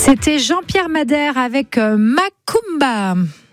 C'était Jean-Pierre Madère avec Macumba.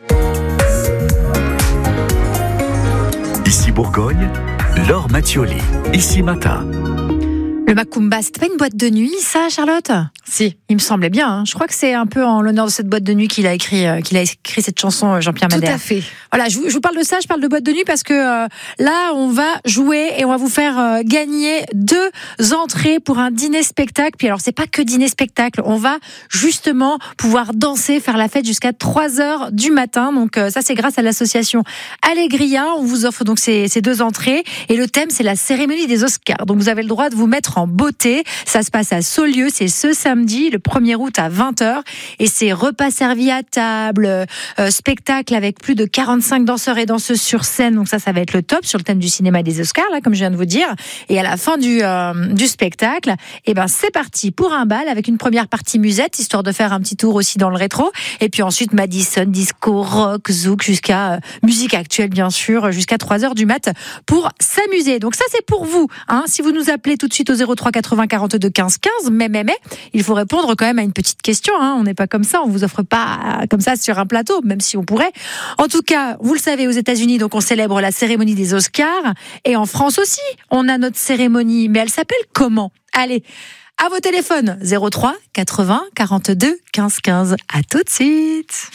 Ici Bourgogne, Laure Mattioli, ici Matin. Le Macumba, c'était pas une boîte de nuit, ça, Charlotte ? Si. Il me semblait bien. Hein. Je crois que c'est un peu en l'honneur de cette boîte de nuit qu'il a écrit cette chanson, Jean-Pierre Madère. Tout à fait. Voilà, je vous parle de ça, je parle de boîte de nuit parce que là, on va jouer et on va vous faire gagner 2 entrées pour un dîner-spectacle. Puis alors, c'est pas que dîner-spectacle. On va justement pouvoir danser, faire la fête jusqu'à 3h du matin. Donc ça, c'est grâce à l'association Allegria. On vous offre donc ces 2 entrées. Et le thème, c'est la cérémonie des Oscars. Donc vous avez le droit de vous mettre en beauté. Ça se passe à Saulieu. C'est ce samedi, le 1er août à 20h. Et c'est repas servis à table, spectacle avec plus de 45 danseurs et danseuses sur scène. Donc ça va être le top sur le thème du cinéma des Oscars, là, comme je viens de vous dire. Et à la fin du spectacle, c'est parti pour un bal avec une première partie musette, histoire de faire un petit tour aussi dans le rétro. Et puis ensuite, Madison, disco, rock, zouk, jusqu'à musique actuelle, bien sûr, jusqu'à 3h du mat pour s'amuser. Donc ça, c'est pour vous. Hein. Si vous nous appelez tout de suite au 03 80 42 15 15, mais, il faut répondre quand même à une petite question. Hein. On n'est pas comme ça, on vous offre pas comme ça sur un plateau, même si on pourrait. En tout cas, vous le savez, aux États-Unis, donc on célèbre la cérémonie des Oscars. Et en France aussi, on a notre cérémonie. Mais elle s'appelle comment ? Allez, à vos téléphones, 03 80 42 15 15. À tout de suite.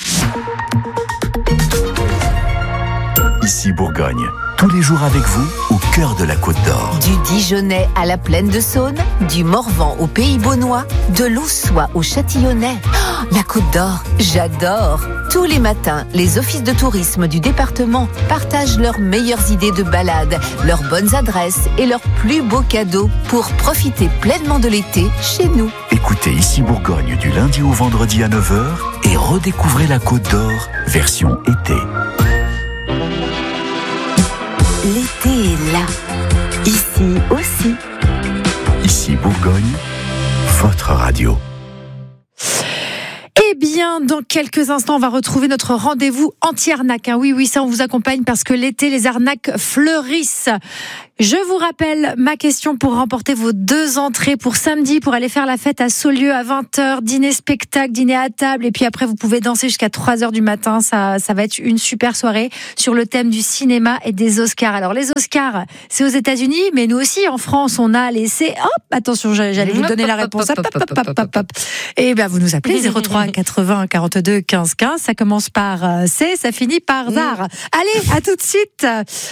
Ici Bourgogne, tous les jours avec vous, au cœur de la Côte d'Or. Du Dijonais à la Plaine de Saône, du Morvan au Pays Beaunois, de l'Aussois au Châtillonnais. Oh, la Côte d'Or, j'adore. Tous les matins, les offices de tourisme du département partagent leurs meilleures idées de balade, leurs bonnes adresses et leurs plus beaux cadeaux pour profiter pleinement de l'été chez nous. Écoutez Ici Bourgogne du lundi au vendredi à 9h et redécouvrez la Côte d'Or, version été. L'été est là. Ici aussi. Ici Bourgogne, votre radio. Eh bien, dans quelques instants, on va retrouver notre rendez-vous anti-arnaque. Oui, ça, on vous accompagne parce que l'été, les arnaques fleurissent. Je vous rappelle ma question pour remporter vos 2 entrées pour samedi, pour aller faire la fête à Saulieu à 20h, dîner-spectacle, dîner à table, et puis après, vous pouvez danser jusqu'à 3h du matin. Ça va être une super soirée sur le thème du cinéma et des Oscars. Alors, les Oscars, c'est aux États-Unis, mais nous aussi, en France, on a laissé... Hop, attention, j'allais vous donner la réponse. Hop. Et bien, vous nous appelez 03 80 42 15 15. Ça commence par C, ça finit par ZAR. Allez, à tout de suite.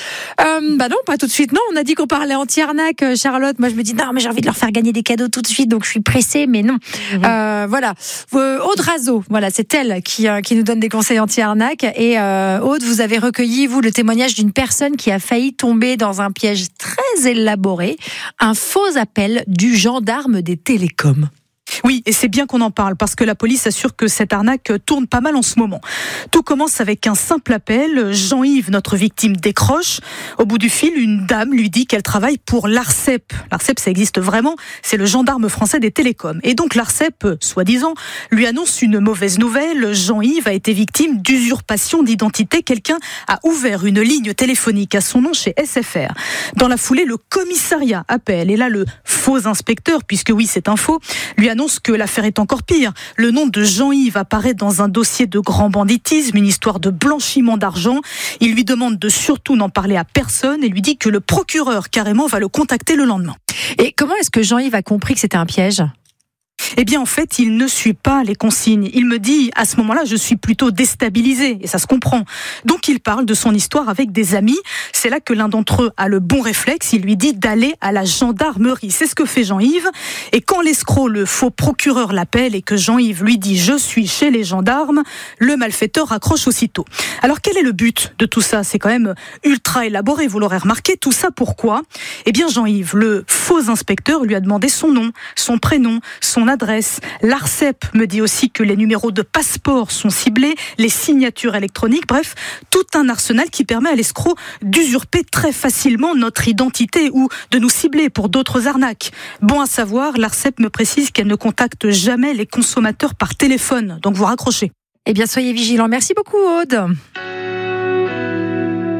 Non, pas tout de suite, non. On a dit qu'on parlait anti-arnaque, Charlotte. Moi, je me dis, non, mais j'ai envie de leur faire gagner des cadeaux tout de suite, donc je suis pressée, mais non. Voilà. Aude Razo, voilà, c'est elle qui nous donne des conseils anti-arnaque. Et Aude, vous avez recueilli, vous, le témoignage d'une personne qui a failli tomber dans un piège très élaboré, un faux appel du gendarme des télécoms. Oui, et c'est bien qu'on en parle parce que la police assure que cette arnaque tourne pas mal en ce moment. Tout commence avec un simple appel. Jean-Yves, notre victime, décroche. Au bout du fil, une dame lui dit qu'elle travaille pour l'ARCEP. L'ARCEP, ça existe vraiment, c'est le gendarme français des télécoms. Et donc l'ARCEP, soi-disant, lui annonce une mauvaise nouvelle. Jean-Yves a été victime d'usurpation d'identité. Quelqu'un a ouvert une ligne téléphonique à son nom chez SFR. Dans la foulée, le commissariat appelle. Et là, le faux inspecteur, puisque oui, c'est un faux, lui annonce que l'affaire est encore pire. Le nom de Jean-Yves apparaît dans un dossier de grand banditisme, une histoire de blanchiment d'argent. Il lui demande de surtout n'en parler à personne et lui dit que le procureur carrément va le contacter le lendemain. Et comment est-ce que Jean-Yves a compris que c'était un piège ? Eh bien, en fait, il ne suit pas les consignes. Il me dit, à ce moment-là, je suis plutôt déstabilisé, et ça se comprend. Donc, il parle de son histoire avec des amis. C'est là que l'un d'entre eux a le bon réflexe. Il lui dit d'aller à la gendarmerie. C'est ce que fait Jean-Yves. Et quand l'escroc, le faux procureur, l'appelle et que Jean-Yves lui dit « je suis chez les gendarmes », le malfaiteur raccroche aussitôt. Alors, quel est le but de tout ça ? C'est quand même ultra élaboré, vous l'aurez remarqué. Tout ça, pourquoi ? Eh bien, Jean-Yves, le faux inspecteur, lui a demandé son nom, son prénom, son adresse. L'ARCEP me dit aussi que les numéros de passeport sont ciblés, les signatures électroniques, bref, tout un arsenal qui permet à l'escroc d'usurper très facilement notre identité ou de nous cibler pour d'autres arnaques. Bon à savoir, l'ARCEP me précise qu'elle ne contacte jamais les consommateurs par téléphone, donc vous raccrochez. Eh bien, soyez vigilants. Merci beaucoup, Aude.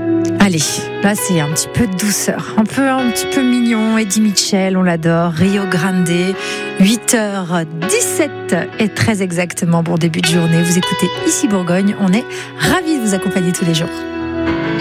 Allez, là c'est un petit peu de douceur, un petit peu mignon. Eddie Mitchell, on l'adore. Rio Grande, 8h17 et très exactement. Bon début de journée. Vous écoutez Ici Bourgogne. On est ravis de vous accompagner tous les jours.